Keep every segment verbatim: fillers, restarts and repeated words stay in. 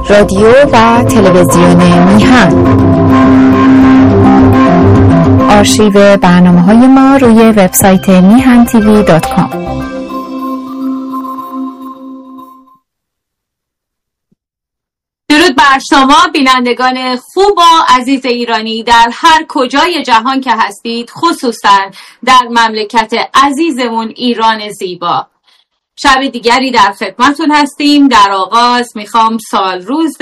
رادیو و تلویزیون میهن. آرشیو برنامه‌های ما روی وبسایت میهن تیوی دات کام. درود بر شما بینندگان خوب و عزیز ایرانی در هر کجای جهان که هستید، خصوصا در مملکت عزیزمون ایران زیبا. شب دیگری در خدمتتون هستیم. در آغاز میخوام سال روز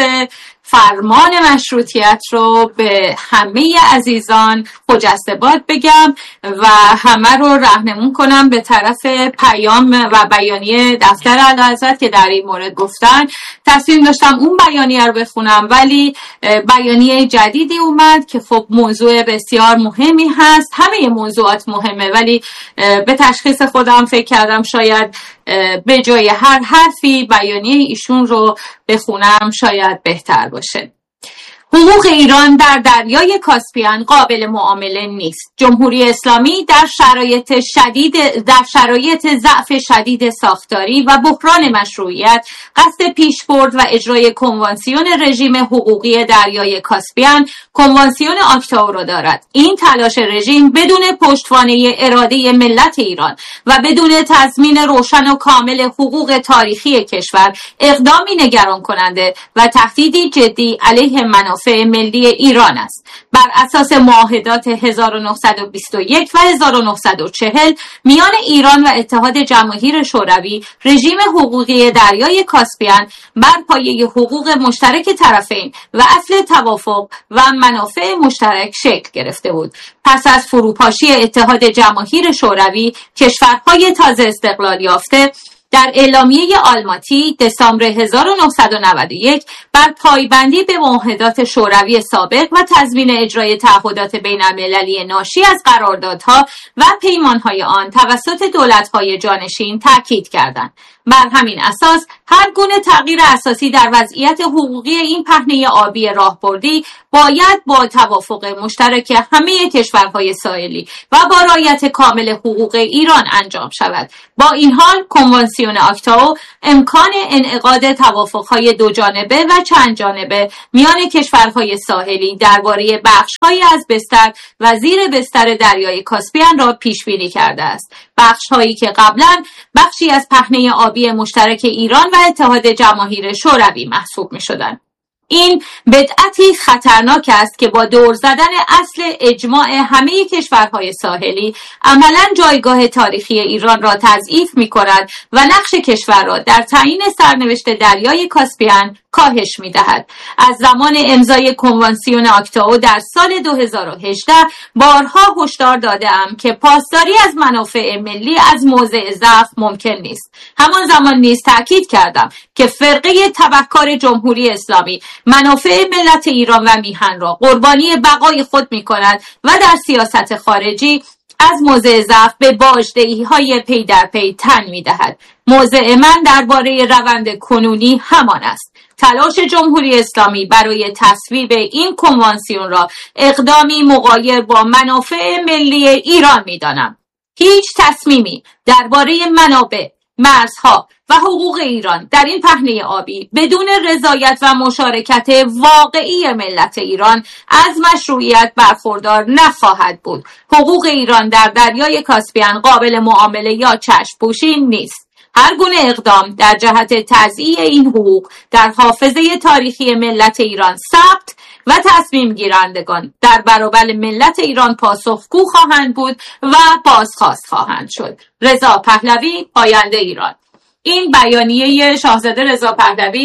فرمان مشروطیت رو به همه عزیزان خجسته باد بگم و همه رو راهنمون کنم به طرف پیام و بیانیه دفتر اعلیحضرت که در این مورد گفتن. تصمیم داشتم اون بیانیه رو بخونم، ولی بیانیه جدیدی اومد که خب موضوع بسیار مهمی هست. همه موضوعات مهمه، ولی به تشخیص خودم فکر کردم شاید به جای هر حرفی بیانیه ایشون رو بخونم شاید بهتر باشه. حقوق ایران در دریای کاسپیان قابل معامله نیست. جمهوری اسلامی در شرایط شدید در شرایط ضعف شدید ساختاری و بحران مشروعیت قصد پیشبرد و اجرای کنوانسیون رژیم حقوقی دریای کاسپیان، کنوانسیون آکتائو را دارد. این تلاش رژیم بدون پشتوانه اراده ملت ایران و بدون تضمین روشن و کامل حقوق تاریخی کشور اقدامی نگران کننده و تهدیدی جدی علیه منافع ملی ایران است. بر اساس معاهدات هزار و نهصد و بیست و یک و هزار و نهصد و چهل میان ایران و اتحاد جماهیر شوروی، رژیم حقوقی دریای کاسپیان بر پایه حقوق مشترک طرفین و اصل توافق و منافع مشترک شکل گرفته بود. پس از فروپاشی اتحاد جماهیر شوروی، کشورهای تازه استقلال یافته در اعلامیه آلماتی دسامبر هزار و نهصد و نود و یک بر پایبندی به معاهدات شوروی سابق و تضمین اجرای تعهدات بین‌المللی ناشی از قراردادها و پیمانهای آن توسط دولت‌های جانشین تاکید کردند. بر همین اساس هر گونه تغییر اساسی در وضعیت حقوقی این پهنه آبی راهبردی باید با توافق مشترک همه کشورهای ساحلی و با رعایت کامل حقوق ایران انجام شود. با این حال کنوانسیون آکتائو امکان انعقاد توافق‌های دو جانبه و چند جانبه میان کشورهای ساحلی درباره بخش‌هایی از بستر و زیر بستر دریای کاسپیان را پیش بینی کرده است. بخش‌هایی که قبلاً بخشی از پهنه آبی مشترک ایران و اتحاد جماهیر شوروی محسوب می‌شدند. این بدعتی خطرناک است که با دور زدن اصل اجماع همه کشورهای ساحلی عملاً جایگاه تاریخی ایران را تضعیف می‌کند و نقش کشور را در تعیین سرنوشت دریای کاسپیان کاهش می‌دهد. از زمان امضای کنوانسیون آکتائو در سال دو هزار و هجده بارها هشدار داده‌ام که پاسداری از منافع ملی از موضع ضعف ممکن نیست. همان زمان نیز تأکید کردم که فرقه تبهکار جمهوری اسلامی منافع ملت ایران و میهن را قربانی بقای خود می‌کند و در سیاست خارجی از موضع ضعف به باجدهی‌های پی در پی تن می‌دهد. موضع من درباره روند کنونی همان است. تلاش جمهوری اسلامی برای تصویب این کنوانسیون را اقدامی مغایر با منافع ملی ایران می‌دانم. هیچ تصمیمی درباره منابع، مرزها و حقوق ایران در این پهنه آبی بدون رضایت و مشارکت واقعی ملت ایران از مشروعیت برخوردار نخواهد بود. حقوق ایران در دریای کاسپیان قابل معامله یا چشم پوشی نیست. هر گونه اقدام در جهت تضییع این حقوق در حافظه تاریخی ملت ایران ثبت و تصمیم گیرندگان در برابر ملت ایران پاسخگو خواهند بود و بازخواست خواهند شد. رضا پهلوی، آینده ایران. این بیانیه شاهزاده رضا پهلوی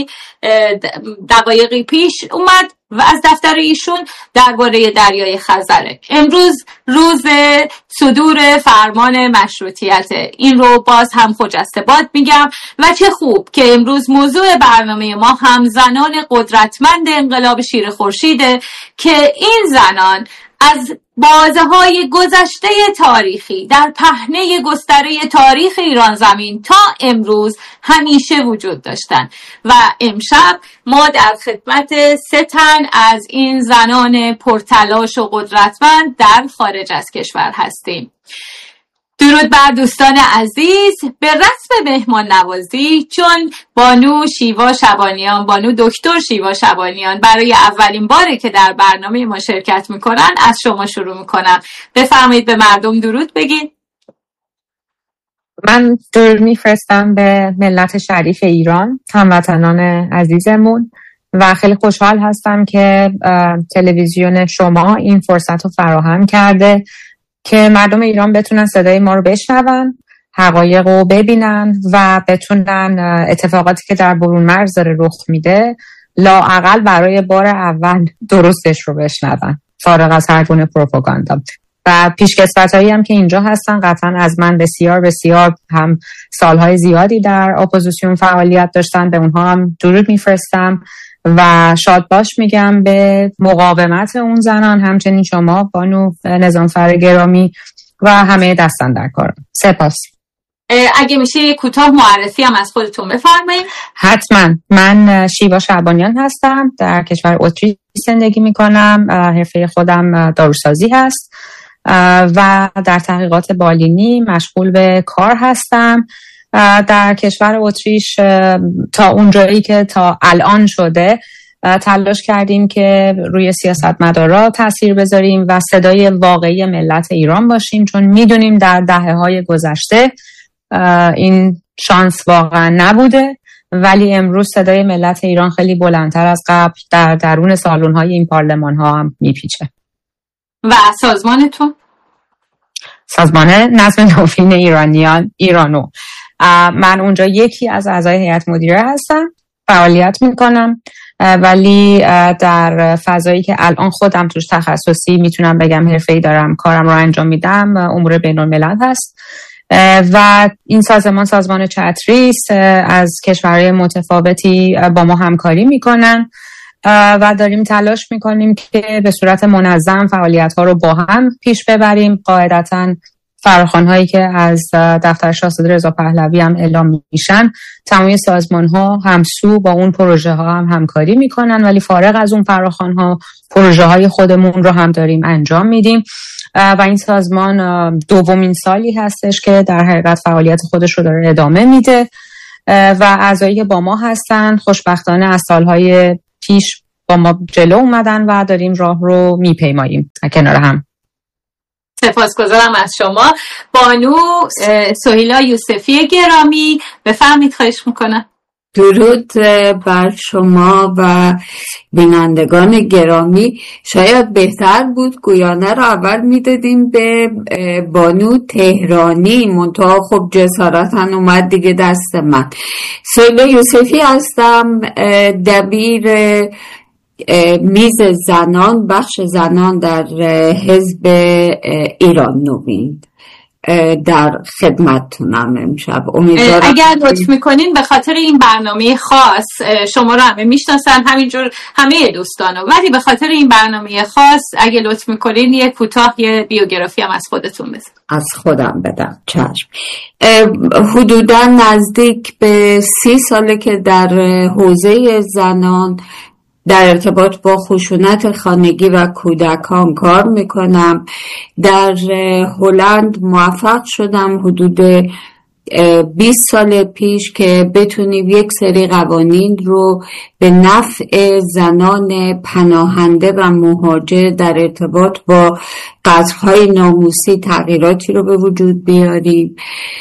دقایقی پیش اومد و از دفتر ایشون درباره دریای خزره. امروز روز صدور فرمان مشروطیت. این رو باز هم خجسته باد میگم و چه خوب که امروز موضوع برنامه ما هم زنان قدرتمند انقلاب شیر خورشیده که این زنان از بازه‌های گذشته تاریخی در پهنه گستره تاریخ ایران زمین تا امروز همیشه وجود داشتن و امشب ما در خدمت سه تن از این زنان پرتلاش و قدرتمند در خارج از کشور هستیم. درود بر دوستان عزیز. به رسم مهمان نوازی، چون بانو شیوا شبانیان، بانو دکتر شیوا شبانیان برای اولین باره که در برنامه ما شرکت میکنن، از شما شروع میکنم. بفرمایید به مردم درود بگید. من درود میفرستم به ملت شریف ایران، هموطنان عزیزمون، و خیلی خوشحال هستم که تلویزیون شما این فرصت رو فراهم کرده که مردم ایران بتونن صدای ما رو بشنون، حقایق رو ببینن و بتونن اتفاقاتی که در برون مرز داره رخ میده لااقل برای بار اول درستش رو بشنون، فارغ از هر گونه پروپاگاندا. و پیشکسوتایی هم که اینجا هستن قطعا از من بسیار بسیار هم سالهای زیادی در اپوزیسیون فعالیت داشتن، به اونها هم درود میفرستم و شاد باش میگم به مقاومت اون زنان، همچنین شما بانو نظامفر گرامی و همه دستان در کارم. سپاس. اگه میشه کوتاه معرفی هم از خودتون بفرمایید. حتما. من شیوا شعبانیان هستم، در کشور اتریش زندگی میکنم، حرفه خودم داروسازی هست و در تحقیقات بالینی مشغول به کار هستم. در کشور اتریش تا اونجایی که تا الان شده تلاش کردیم که روی سیاستمدارا تاثیر بذاریم و صدای واقعی ملت ایران باشیم، چون میدونیم در دهه‌های گذشته این شانس واقعا نبوده، ولی امروز صدای ملت ایران خیلی بلندتر از قبل در درون سالن‌های این پارلمان‌ها هم میپیچه. و سازمانتون؟ سازمان نظم نوین ایرانیان، ایرانو. من اونجا یکی از اعضای هیئت مدیره هستم، فعالیت میکنم، ولی در فضایی که الان خودم توش تخصصی میتونم بگم حرفه‌ای دارم کارم رو انجام میدم، امور بین الملل هست و این سازمان سازمان چتریس از کشورهای متفاوتی با ما همکاری میکنن و داریم تلاش میکنیم که به صورت منظم فعالیت ها رو با هم پیش ببریم. قاعدتاً فراخوان هایی که از دفتر شاهزاده رضا پهلوی هم اعلام میشن، تمامی سازمان ها همسو با اون پروژه ها هم همکاری میکنن، ولی فارغ از اون فراخوان ها پروژه های خودمون رو هم داریم انجام میدیم و این سازمان دومین سالی هستش که در حقیقت فعالیت خودش رو داره ادامه میده و اعضایی که با ما هستن خوشبختانه از سالهای پیش با ما جلو اومدن و داریم راه رو میپیماییم کنار هم. سپاسگزارم از شما. بانو سهیلا یوسفی گرامی، بفرمایید. خواهش میکنم. درود بر شما و بینندگان گرامی. شاید بهتر بود گویانه رو اول میدادیم به بانو تهرانی، منتها خب جسارتاً اومد دیگه دست من. سهیلا یوسفی هستم، دبیر میز زنان، بخش زنان در حزب ایران نوین. در خدمتتونم امشب. امیدوارم اگر لطف میکنین به خاطر این برنامه خاص، شما رو همه میشناسن همینجور همه دوستانو، ولی به خاطر این برنامه خاص اگه لطف میکنین یه کوتاه یه بیوگرافی هم از خودتون بزن. از خودم بدم. چشم. حدودا نزدیک به سی ساله که در حوزه زنان در ارتباط با خشونت خانگی و کودکان کار میکنم. در هلند موفق شدم حدود بیست سال پیش که بتونیم یک سری قوانین رو به نفع زنان پناهنده و مهاجر در ارتباط با قتل‌های ناموسی تغییراتی رو به وجود بیاریم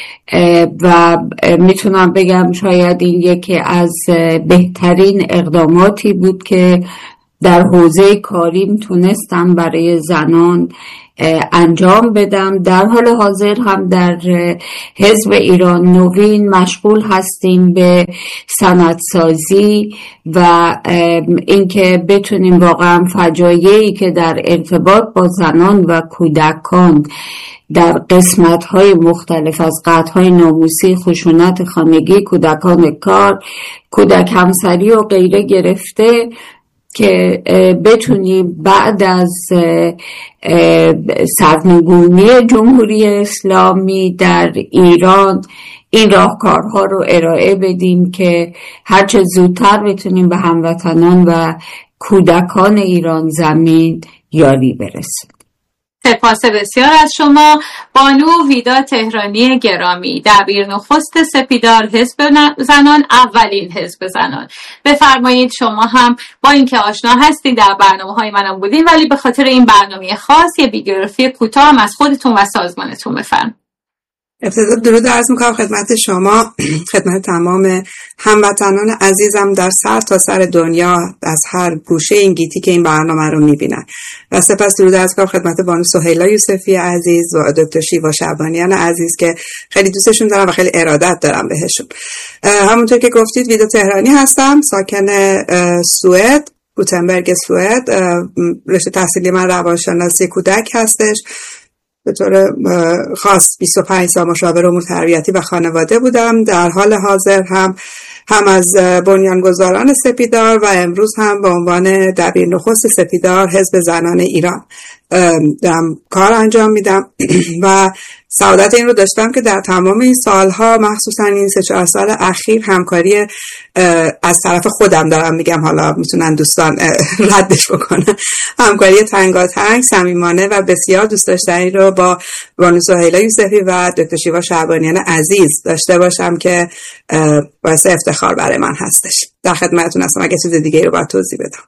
و میتونم بگم شاید این یکی از بهترین اقداماتی بود که در حوزه کاریم تونستم برای زنان انجام بدم. در حال حاضر هم در حزب ایران نوین مشغول هستیم به صنعت‌سازی و اینکه بتونیم واقعا فجایعی که در ارتباط با زنان و کودکان در قسمت‌های مختلف از قتل‌های ناموسی، خشونت خانگی، کودکان کار، کودک همسری و غیره گرفته که بتونیم بعد از سرنگونی جمهوری اسلامی در ایران این راهکارها رو ارائه بدیم که هرچه زودتر بتونیم به هموطنان و کودکان ایران زمین یاری برسیم. سپاس بسیار از شما. بانو ویدا تهرانی گرامی، دبیر نخست سپیدار حزب زنان، اولین حزب زنان. بفرمایید شما هم با اینکه آشنا هستید در برنامه‌های منم بودین، ولی به خاطر این برنامه خاص یه بیوگرافی کوتاه هم از خودتون و سازمانتون بفرمایید. ابتدا درود عرض میکنم خدمت شما، خدمت تمام هموطنان عزیزم در سر تا سر دنیا از هر گوشه این گیتی که این برنامه رو میبینن، و سپس درود عرض میکنم خدمت بانو سهیلا یوسفی عزیز و دکتر شیوا شعبانیان عزیز که خیلی دوستشون دارم و خیلی ارادت دارم بهشون. همونطور که گفتید ویدا تهرانی هستم، ساکن سوئد، گوتنبرگ سوئد. رشته تحصیلی من روانشناسی کودک هستش. به طور خاص بیست و پنج سال مشاور امور تربیتی و خانواده بودم. در حال حاضر هم هم از بنیانگذاران سپیدار و امروز هم به عنوان دبیر نخست سپیدار حزب زنان ایران دارم کار انجام میدم و سعادت این رو داشتم که در تمام این سالها، مخصوصا این سه چهار سال اخیر، همکاری از طرف خودم دارم میگم، حالا میتونن دوستان ردش بکنن، همکاری تنگاتنگ، صمیمانه و بسیار دوست داشتنی رو با بانو سهیلا یوسفی و دکتر شیوا شعبانیان عزیز داشته باشم که باعث افتخار برای من هستش. در خدمتتون هستم اگه چیز دیگه رو باید توضیح بدم.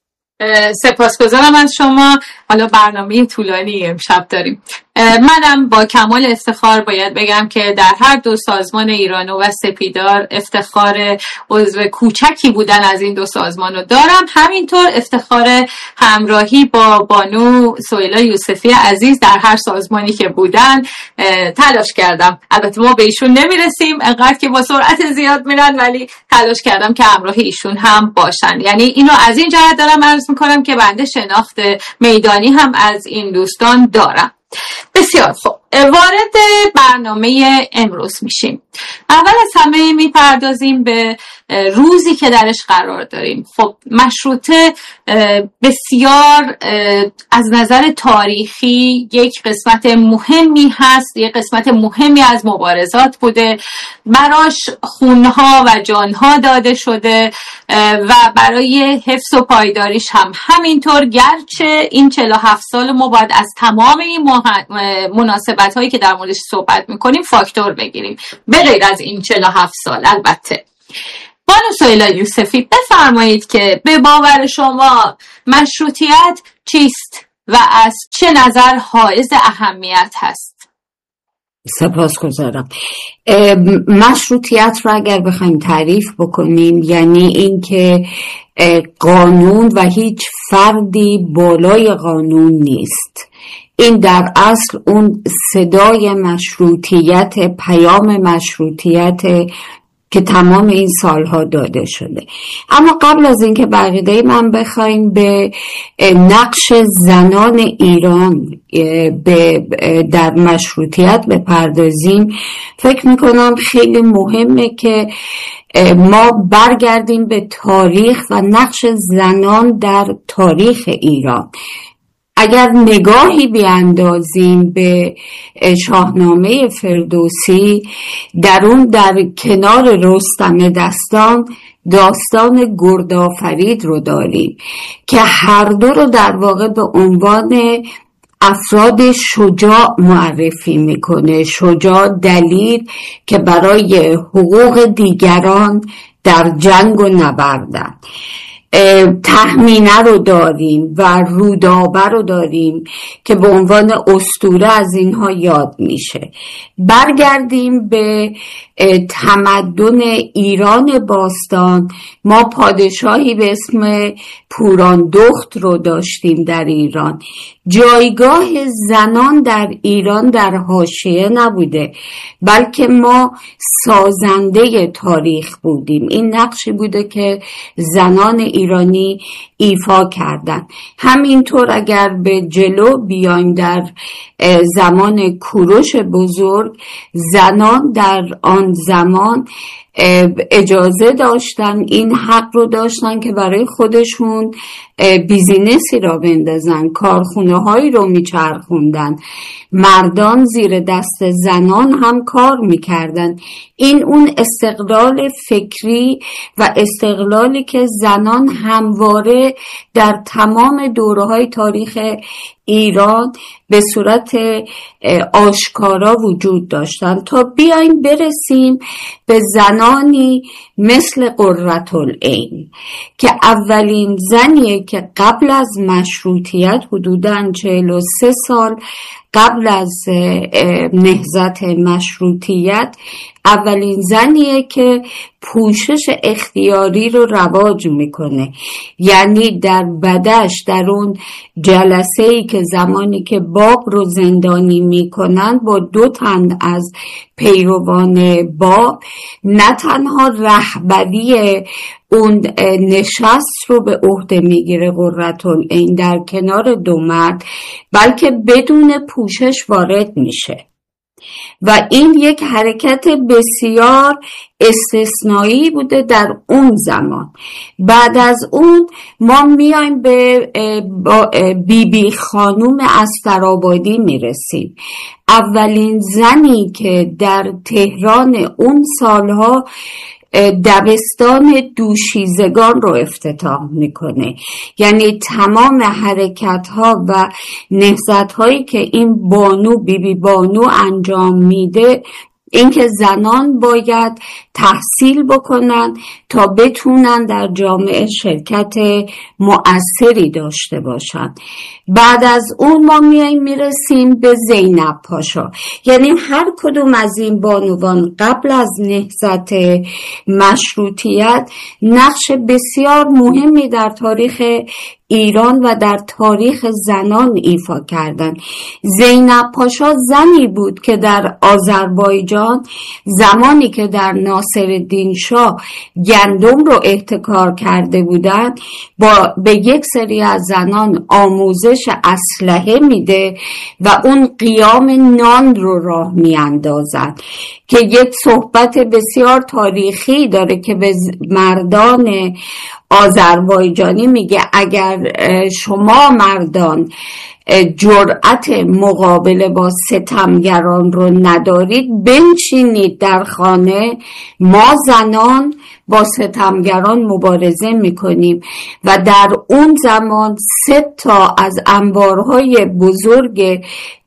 سپاسگزارم از شما. حالا برنامه طولانی امشب داریم. منم با کمال افتخار باید بگم که در هر دو سازمان ایرانو و سپیدار افتخار عضو کوچکی بودن از این دو سازمانو دارم. همینطور افتخار همراهی با بانو سهیلا یوسفی عزیز در هر سازمانی که بودن تلاش کردم. البته ما به ایشون نمیرسیم انقدر که با سرعت زیاد میرن، ولی تلاش کردم که همراه ایشون هم باشن. یعنی اینو از این جهت دارم عرض میکنم که بنده شناخت میدانی هم از این دوستان دارم. بسیار خوب، وارد برنامه امروز میشیم. اول از همه میپردازیم به روزی که درش قرار داریم. خب مشروطه بسیار از نظر تاریخی یک قسمت مهمی هست، یک قسمت مهمی از مبارزات بوده، براش خونها و جانها داده شده و برای حفظ و پایداریش هم همینطور. گرچه این چهل و هفت سال ما باید از تمام این مناسبت هایی که در موردش صحبت میکنیم فاکتور بگیریم، به غیر از این چهل و هفت سال. البته بانو سهیلا یوسفی بفرمایید که به باور شما مشروطیت چیست و از چه نظر حائز اهمیت هست؟ سپاسگزارم. مشروطیت رو اگر بخوایم تعریف بکنیم، یعنی این که قانون و هیچ فردی بالای قانون نیست. این در اصل اون صدای مشروطیت، پیام مشروطیت که تمام این سالها داده شده. اما قبل از اینکه بقیده من بخوایم به نقش زنان ایران به در مشروطیت بپردازیم، فکر میکنم خیلی مهمه که ما برگردیم به تاریخ و نقش زنان در تاریخ ایران. اگر نگاهی بیاندازیم به شاهنامه فردوسی، در اون در کنار رستم دستان داستان گردآفرید رو داریم که هر دو رو در واقع به عنوان افراد شجاع معرفی میکنه. شجاع دلیر که برای حقوق دیگران در جنگ و نبردن. تهمینه رو داریم و رودابه رو داریم که به عنوان اسطوره از اینها یاد میشه. برگردیم به تمدن ایران باستان، ما پادشاهی به اسم پوراندخت رو داشتیم در ایران. جایگاه زنان در ایران در حاشیه نبوده، بلکه ما سازنده تاریخ بودیم. این نقشی بوده که زنان ایرانی ایفا کردن. همینطور اگر به جلو بیایم، در زمان کوروش بزرگ زنان در آن زمان اجازه داشتن، این حق رو داشتن که برای خودشون بیزینسی را بندازن، کارخونه هایی رو میچرخوندن، مردان زیر دست زنان هم کار میکردن. این اون استقلال فکری و استقلالی که زنان همواره در تمام دوره‌های تاریخ ایران به صورت آشکارا وجود داشتن تا بیایم برسیم به زنانی مثل قرةالعین که اولین زنیه که قبل از مشروطیت حدوداً چهل و سه سال قبل از نهضت مشروطیت اولین زنیه که پوشش اختیاری رو رواج میکنه. یعنی در بدش، در اون جلسه‌ای که زمانی که باب رو زندانی میکنن با دو تن از پیروان باب، نه تنها رهبری اون نشست رو به عهده میگیره قرةالعین در کنار دو مرد، بلکه بدون پوشش وارد میشه و این یک حرکت بسیار استثنایی بوده در اون زمان. بعد از اون ما میایم به بی بی خانوم استرآبادی میرسیم، اولین زنی که در تهران اون سالها دبستان دوشیزگان رو افتتاح میکنه. یعنی تمام حرکت ها و نهضت هایی که این بانو بی بی بانو انجام میده اینکه زنان باید تحصیل بکنن تا بتونن در جامعه شرکت مؤثری داشته باشن. بعد از اون ما میایم میرسیم به زینب پاشا. یعنی هر کدوم از این بانوان قبل از نهضت مشروطیت نقش بسیار مهمی در تاریخ ایران و در تاریخ زنان ایفا کردن. زینب پاشا زنی بود که در آذربایجان زمانی که در ناصرالدین شاه گندم رو احتکار کرده بودند با به یک سری از زنان آموزش اسلحه میده و اون قیام نان رو راه میاندازند که یک صحبت بسیار تاریخی داره که به مردان آذربایجانی میگه اگر شما مردان جرأت مقابله با ستمگران رو ندارید بنشینید در خانه، ما زنان با ستمگران مبارزه میکنیم. و در اون زمان سه تا از انبارهای بزرگ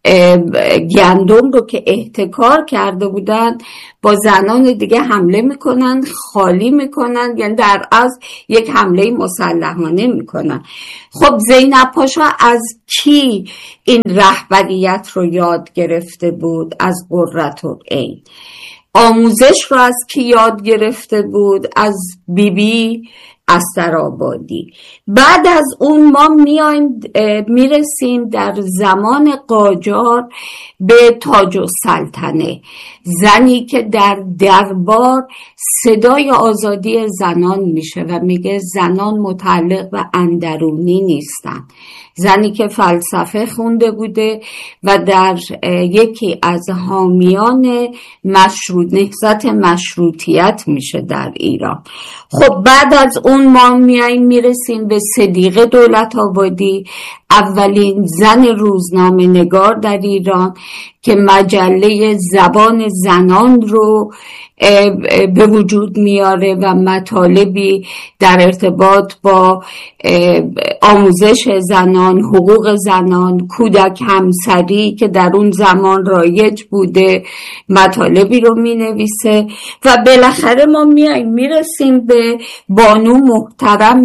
گندم رو که احتکار کرده بودن با زنان دیگه حمله میکنن، خالی میکنن، یعنی در از یک حمله مسلحانه میکنن. خب زینب پاشا از کی این رهبریت رو یاد گرفته بود؟ از قرةالعین. آموزش رو از کی یاد گرفته بود؟ از بیبی بی استرآبادی. بعد از اون ما میایم میرسیم در زمان قاجار به تاج السلطنه، زنی که در دربار صدای آزادی زنان میشه و میگه زنان متعلق به اندرونی نیستن. زنی که فلسفه خونده بوده و در یکی از حامیان مشروط نهضت مشروطیت میشه در ایران. خب بعد از اون ما میایم میرسیم به صدیقه دولت‌آبادی، اولین زن روزنامه نگار در ایران که مجله زبان زنان رو به وجود میاره و مطالبی در ارتباط با آموزش زنان، حقوق زنان، کودک همسری که در اون زمان رایج بوده مطالبی رو می نویسه. و بالاخره ما میایم میرسیم به بانو محترم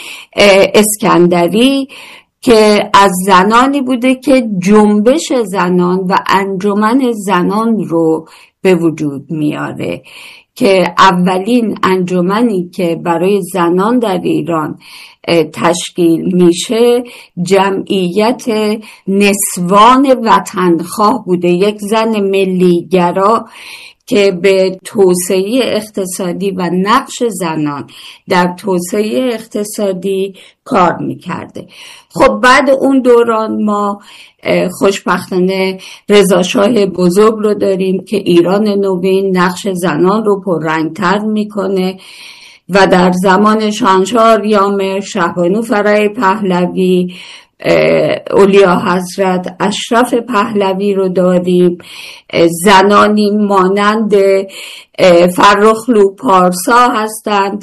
اسکندری که از زنانی بوده که جنبش زنان و انجمن زنان رو به وجود میاره، که اولین انجمنی که برای زنان در ایران تشکیل میشه جمعیت نسوان وطنخواه بوده، یک زن ملیگرا که به توسعه اقتصادی و نقش زنان در توسعه اقتصادی کار میکرده. خب بعد اون دوران ما خوشبختانه رضا شاه بزرگ رو داریم که ایران نوین نقش زنان رو پررنگتر میکنه و در زمان شاهنشاه آریامر، شهبانو فرح پهلوی، اولیا حضرت اشرف پهلوی رو داریم، زنانی مانند فرخ لو پارسا هستند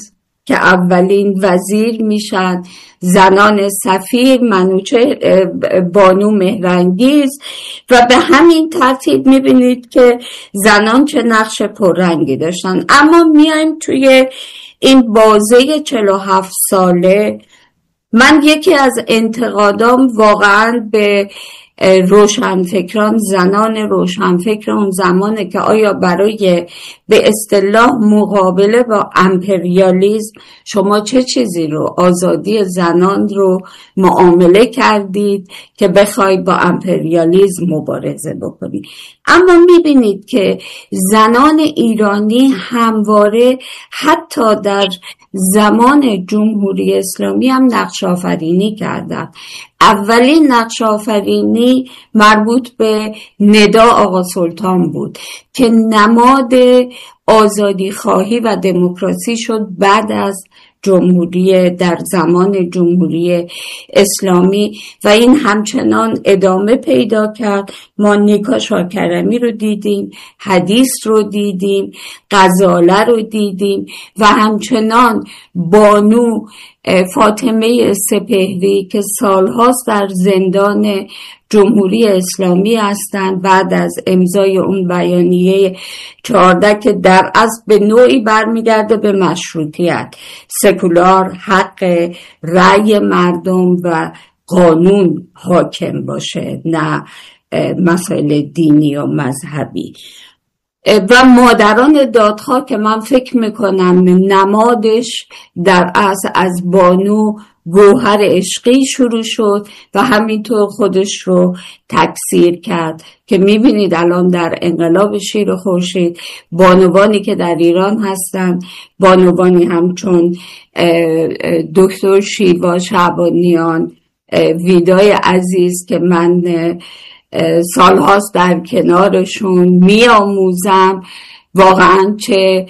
که اولین وزیر میشن زنان سفیر منوچهر بانو مهرانگیز و به همین ترتیب میبینید که زنان چه نقش پررنگی داشتن. اما میایم توی این بازه چهل و هفت ساله، من یکی از انتقادام واقعا به روشنفکران، زنان روشنفکر اون زمانه که آیا برای به اصطلاح مقابله با امپریالیسم شما چه چیزی رو، آزادی زنان رو معامله کردید که بخوای با امپریالیسم مبارزه بکنید. اما میبینید که زنان ایرانی همواره حتی در زمان جمهوری اسلامی هم نقش آفرینی کردند. اولین نقش آفرینی مربوط به ندا آقا سلطان بود که نماد آزادی خواهی و دموکراسی شد بعد از جمهوری، در زمان جمهوری اسلامی و این همچنان ادامه پیدا کرد. ما نیکا شاکرمی رو دیدیم، حدیث رو دیدیم، غزاله رو دیدیم و همچنان بانو فاطمه سپهری که سالهاست در زندان جمهوری اسلامی هستند بعد از امضای اون بیانیه چهارده که در اصل به نوعی برمیگرده به مشروطیت، سکولار، حق رأی مردم و قانون حاکم باشه، نه مسائل دینی و مذهبی. و مادران دادخواه که من فکر میکنم نمادش در اصل از بانو گوهر عشقی شروع شد و همینطور خودش رو تکثیر کرد که میبینید الان در انقلاب شیر و خورشید بانوانی که در ایران هستن، بانوانی همچون دکتر شیوا شعبانیان، ویدای عزیز که من سالهاست در کنارشون میآموزم، واقعا چه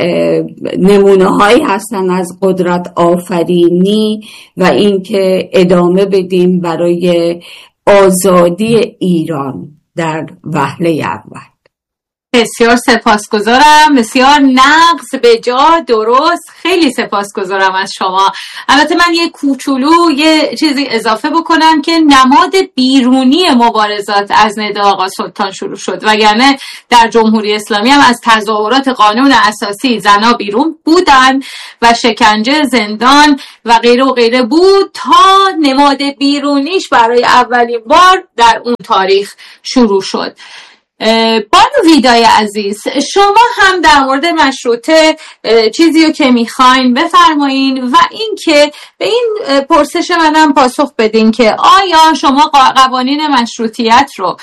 نمونه هایی هستن از قدرت آفرینی و اینکه ادامه بدیم برای آزادی ایران در وهله اول. بسیار سپاسگزارم، بسیار نقص به جا، درست، خیلی سپاسگزارم از شما. البته من یه کوچولو یه چیزی اضافه بکنم که نماد بیرونی مبارزات از ندا آقا سلطان شروع شد، وگرنه در جمهوری اسلامی هم از تظاهرات قانون اساسی زنا بیرون بودن و شکنجه، زندان و غیره و غیره بود تا نماد بیرونیش برای اولین بار در اون تاریخ شروع شد. بانو ویدای عزیز، شما هم در مورد مشروطه چیزی رو که میخواین بفرمایین و این که به این پرسش منم پاسخ بدین که آیا شما قوانین مشروطیت رو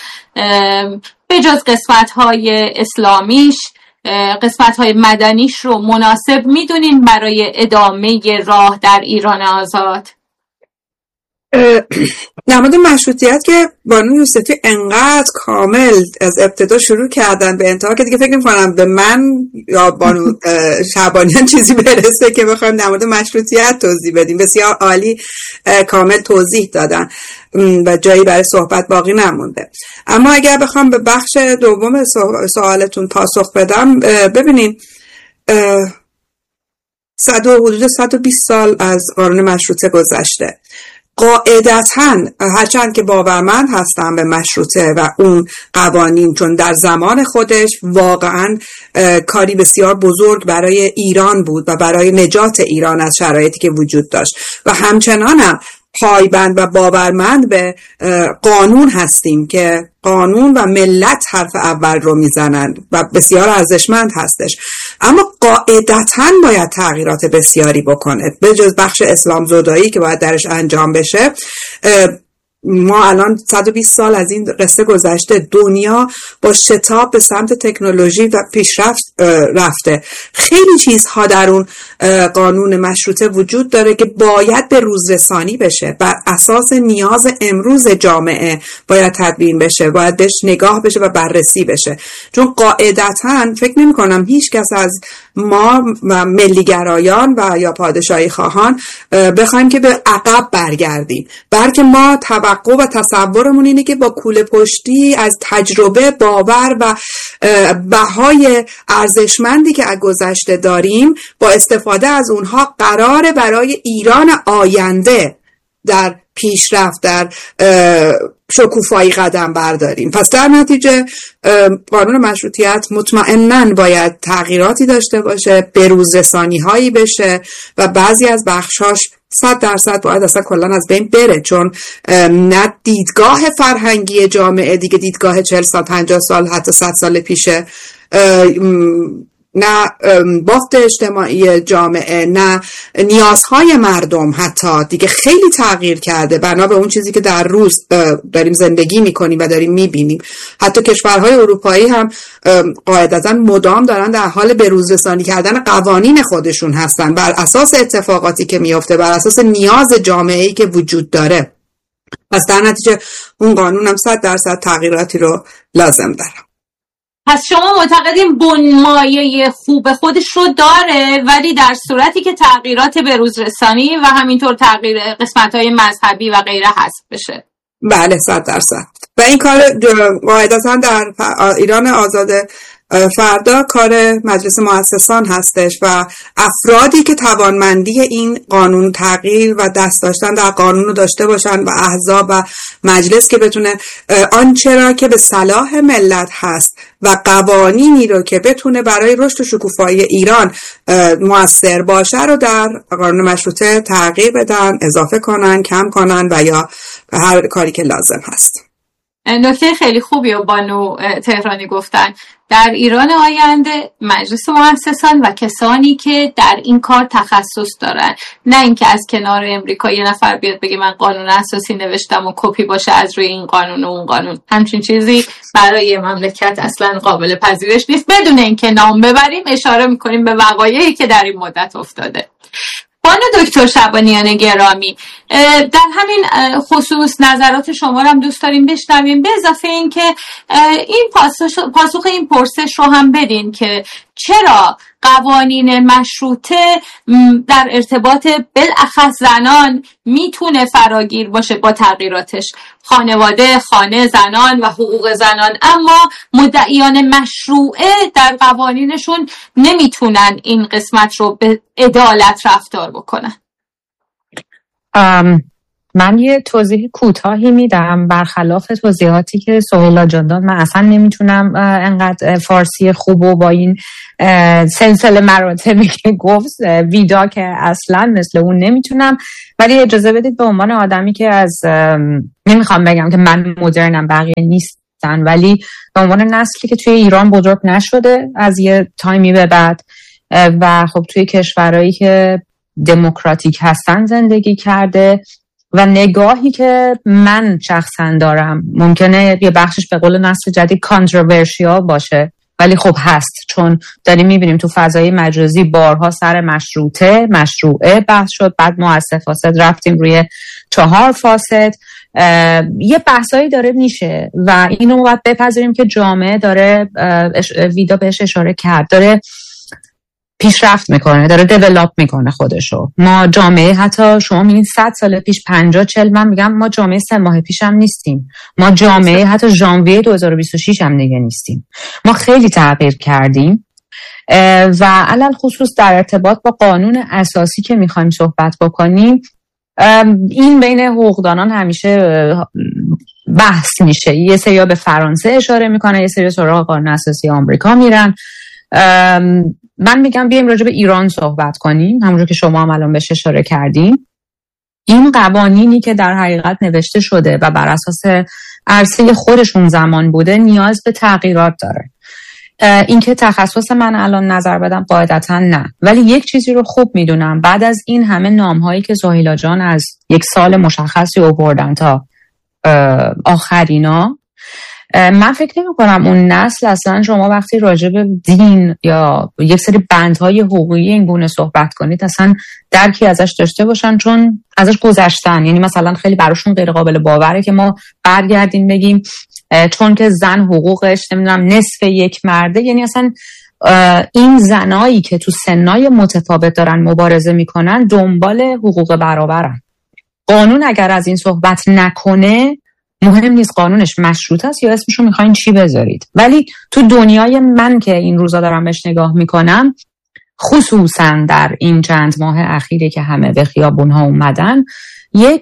به جز قسمت‌های اسلامیش قسمت‌های مدنیش رو مناسب میدونین برای ادامه راه در ایران آزاد؟ در مورد مشروطیت که بانو یوسفی انقدر کامل از ابتدا شروع کردن به انتها که دیگه فکر نمی‌کنم به من یا بانو شعبانیان چیزی برسه که بخوایم در مورد مشروطیت توضیح بدیم. بسیار عالی کامل توضیح دادن و جایی برای صحبت باقی نمونده. اما اگر بخوام به بخش دوم سوالتون پاسخ بدم، ببینیم صد و حدود صد و بیست سال از قانون مشروطه گذشته. قاعدتاً هرچند که باورمند هستم به مشروطه و اون قوانین، چون در زمان خودش واقعاً کاری بسیار بزرگ برای ایران بود و برای نجات ایران از شرایطی که وجود داشت و همچنانم پایبند و باورمند به قانون هستیم که قانون و ملت حرف اول رو میزنند و بسیار ارزشمند هستش. اما قاعدتاً باید تغییرات بسیاری بکنه به جز بخش اسلام زدایی که باید درش انجام بشه. ما الان صد و بیست سال از این قصه گذشته، دنیا با شتاب به سمت تکنولوژی و پیشرفت رفته. خیلی چیزها در اون قانون مشروطه وجود داره که باید به روزرسانی بشه، بر اساس نیاز امروز جامعه باید تدوین بشه، باید بهش نگاه بشه و بررسی بشه. چون قاعدتاً فکر نمی کنم هیچ کس از ما ملیگرایان و یا پادشاهی خواهان بخوایم که به عقب برگردیم، بلکه ما توقع و تصورمون اینه که با کوله پشتی از تجربه، باور و بهای ارزشمندی که از گذشته داریم با استفاده از اونها قراره برای ایران آینده در پیشرفت، در شکوفایی قدم برداریم. پس در نتیجه قانون مشروطیت مطمئناً باید تغییراتی داشته باشه، بروزرسانی هایی بشه و بعضی از بخشاش صد درصد باید اصلا کلان از بین بره، چون نه دیدگاه فرهنگی جامعه دیگه دیدگاه چهل سال، پنجاه سال، حتی صد سال پیشه، نه بافت اجتماعی جامعه، نه نیازهای مردم حتی دیگه خیلی تغییر کرده بنا به اون چیزی که در روز داریم زندگی میکنیم و داریم میبینیم. حتی کشورهای اروپایی هم قاعدتاً مدام دارن در حال بروزرسانی کردن قوانین خودشون هستن بر اساس اتفاقاتی که میفته، بر اساس نیاز جامعه‌ای که وجود داره. پس در نتیجه اون قانون هم صد درصد تغییراتی رو لازم داره. پس شما معتقدین بنمایه خوب خودش رو داره، ولی در صورتی که تغییرات بروزرسانی و همینطور تغییر قسمت‌های مذهبی و غیره حذف بشه. بله صد درصد. و این کار قاعدتاً در ایران آزاد فردا کار مجلس مؤسسان هستش و افرادی که توانمندی این قانون تغییر و دست داشتن در قانون رو داشته باشن و احزاب و مجلس که بتونه آنچه را که به صلاح ملت هست و قوانینی رو که بتونه برای رشد و شکوفایی ایران مؤثر باشه رو در قانون مشروطه تغییر بدن، اضافه کنن، کم کنن و یا هر کاری که لازم هست. نکته خیلی خوبی و بانو تهرانی گفتن. در ایران آینده مجلس مؤسسان و کسانی که در این کار تخصص دارن، نه اینکه از کنار امریکا یه نفر بیاد بگه من قانون اساسی نوشتم و کپی باشه از روی این قانون و اون قانون. همچین چیزی برای مملکت اصلا قابل پذیرش نیست. بدون اینکه نام ببریم اشاره میکنیم به وقایعی که در این مدت افتاده. بانو دکتر شعبانیان گرامی، در همین خصوص نظرات شما رو هم دوست داریم بشنویم، به اضافه این که این پاسخ این پرسش رو هم بدین که چرا قوانین مشروطه در ارتباط بالاخص زنان میتونه فراگیر باشه با تغییراتش، خانواده، خانه، زنان و حقوق زنان، اما مدعیان مشروعه در قوانینشون نمیتونن این قسمت رو به عدالت رفتار بکنن. ام من یه توضیح کوتاهی میدم برخلاف توضیحاتی که سهیلا جان داد. من اصلا نمیتونم انقدر فارسی خوب و با این سلسله مراتبی که گفت ویدا که اصلا مثل اون نمیتونم، ولی اجازه بدید به عنوان آدمی که از نمیخوام بگم که من مدرنم بقیه نیستن، ولی به عنوان نسلی که توی ایران بزرگ نشده از یه تایمی به بعد و خب توی کشورهایی که دموکراتیک هستن زندگی کرده و نگاهی که من شخصا دارم ممکنه یه بخشش به قول نسل جدید کانتروورشیال باشه، ولی خب هست، چون داریم میبینیم تو فضای مجازی بارها سر مشروطه مشروعه بحث شد، بعد ما از سه فاسد رفتیم روی چهار فاسد. یه بحثایی داره میشه و اینو باید بپذیریم که جامعه داره، ویدا بهش اشاره کرد، داره پیشرفت میکنه، داره دیولاپ میکنه خودشو. ما جامعه حتی شما میگین صد سال پیش، پنجاه چهل، من میگم ما جامعه سه ماه پیش هم نیستیم، ما جامعه حتی ژانویه دو هزار و بیست و شش هم دیگه نیستیم. ما خیلی تغییر کردیم و علل خصوص در ارتباط با قانون اساسی که میخوایم صحبت بکنیم، این بین حقوقدانان همیشه بحث میشه. یه سری به فرانسه اشاره میکنه، یه سری سراغ قانون اساسی آمریکا میرن. من میگم بیایم راجع به ایران صحبت کنیم، همونجور که شما هم الان بهش اشاره کردیم. این قوانینی که در حقیقت نوشته شده و بر اساس عرصه خودشون زمان بوده نیاز به تغییرات داره. این که تخصص من الان نظر بدم قاعدتا نه، ولی یک چیزی رو خوب میدونم، بعد از این همه نامهایی که سهیلا جان از یک سال مشخصی آوردن تا آخرینا، من فکر نمی کنم اون نسل اصلا شما وقتی راجع به دین یا یک سری بندهای حقوقی این گونه صحبت کنید اصلا درکی ازش داشته باشن، چون ازش گذشتن. یعنی مثلا خیلی براشون غیر قابل باوره که ما برگردیم بگیم چون که زن حقوقش نمیدونم نصف یک مرده. یعنی اصلا این زنایی که تو سنای متفاوت دارن مبارزه میکنن دنبال حقوق برابرن. قانون اگر از این صحبت نکنه، مهم نیست قانونش مشروط است یا اسمشو میخواین چی بذارید. ولی تو دنیای من که این روزا دارم بهش نگاه میکنم، خصوصا در این چند ماه اخیری که همه به خیابونها اومدن، یک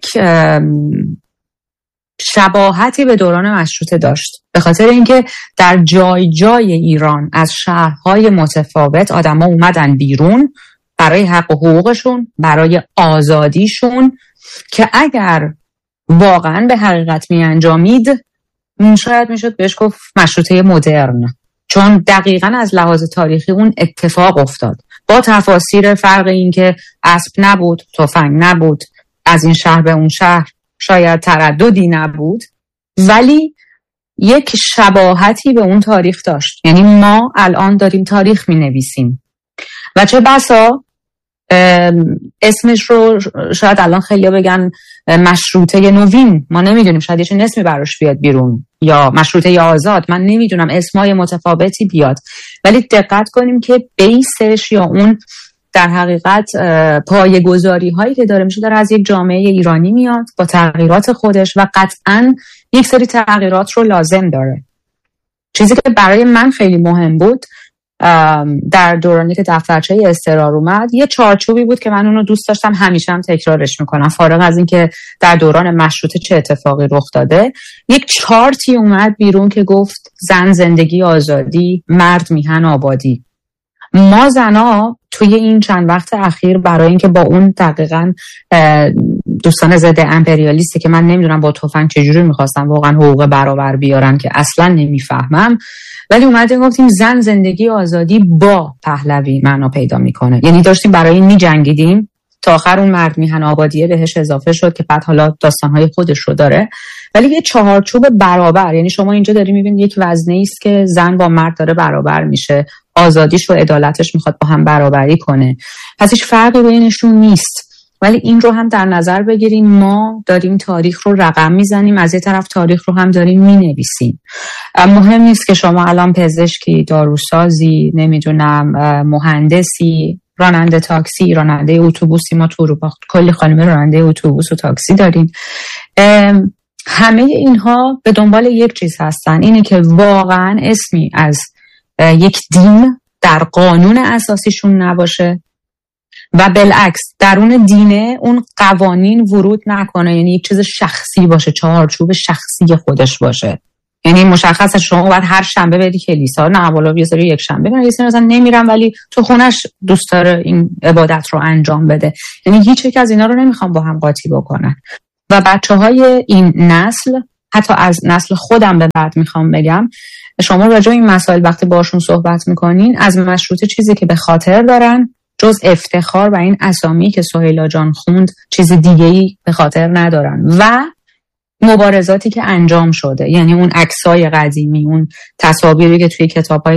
شباهتی به دوران مشروطه داشت، به خاطر اینکه در جای جای ایران از شهرهای متفاوت آدما اومدن بیرون برای حق و حقوقشون، برای آزادیشون، که اگر واقعا به حقیقت می انجامید شاید میشد بهش گفت مشروطه مدرن، چون دقیقاً از لحاظ تاریخی اون اتفاق افتاد، با تفاسیر فرق این که اسب نبود، تفنگ نبود، از این شهر به اون شهر شاید ترددی نبود، ولی یک شباهتی به اون تاریخ داشت. یعنی ما الان داریم تاریخ می نویسیم و چه بسا اسمش رو شاید الان خیلی بگن مشروطه نوین، ما نمیدونیم، شاید یه اسمی براش بیاد بیرون، یا مشروطه یا آزاد، من نمیدونم، اسمای متفاوتی بیاد، ولی دقت کنیم که بیسش یا اون در حقیقت پایه‌گذاری هایی که داره میشه داره از یک جامعه ایرانی میاد با تغییرات خودش و قطعاً یک سری تغییرات رو لازم داره. چیزی که برای من خیلی مهم بود در دورانی که دفترچه اضطرار اومد، یه چارچوبی بود که من اونو دوست داشتم همیشه هم تکرارش میکنم، فارغ از این که در دوران مشروطه چه اتفاقی رخ داده. یک چارتی اومد بیرون که گفت زن زندگی آزادی، مرد میهن آبادی. ما زنا توی این چند وقت اخیر برای اینکه با اون دقیقاً دوستان ضد امپریالیستی که من نمیدونم با تفنگ چجوری میخواستن واقعا حقوق برابر بیارن که اصلا نمیفهمم، ولی اومدیم گفتیم زن زندگی آزادی با پهلوی معنا پیدا میکنه. یعنی داشتیم برای این میجنگیدیم تا آخر اون مرد میهن آبادیه بهش اضافه شد که بعد حالا داستانهای خودش رو داره، ولی یه چهارچوب برابر. یعنی شما اینجا داری میبینید یک وزنه است که زن با مرد داره برابر میشه، آزادیش و عدالتش میخواد با هم برابری کنه، پس هیچ فرقی بینشون نیست. ولی این رو هم در نظر بگیریم، ما داریم تاریخ رو رقم میزنیم، از یه طرف تاریخ رو هم داریم مینویسیم. مهم نیست که شما الان پزشکی، داروسازی، نمیدونم مهندسی، راننده تاکسی، راننده اتوبوسی، ما تو اروپا کلی خانم راننده اتوبوس و تاکسی داریم، همه اینها به دنبال یک چیز هستن، اینه که واقعا اسمی از یک دین در قانون اساسیشون نباشه و بالعکس درون دینه اون قوانین ورود نکنه، یعنی یک چیز شخصی باشه، چهارچوب شخصی خودش باشه. یعنی مشخصه شما باید هر شنبه بری کلیسا، نه والا بیزاری یک شنبه برن، کسی مثلا نمیرم ولی تو خونش دوست داره این عبادت رو انجام بده. یعنی هیچ یک از اینا رو نمیخوام با هم قاطی بکنن. و بچهای این نسل، حتی از نسل خودم به بعد میخوام بگم، شما راجع به این مسائل وقتی باشون صحبت میکنین، از مشروطه چیزی که به خاطر دارن جز افتخار و این اسامی که سهیلا جان خوند چیز دیگه‌ای به خاطر ندارن و مبارزاتی که انجام شده. یعنی اون عکسای قدیمی، اون تصاویری که توی کتاب‌های